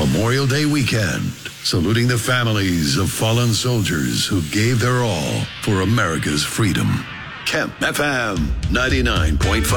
Memorial Day weekend, saluting the families of fallen soldiers who gave their all for America's freedom. Kemp FM 99.5.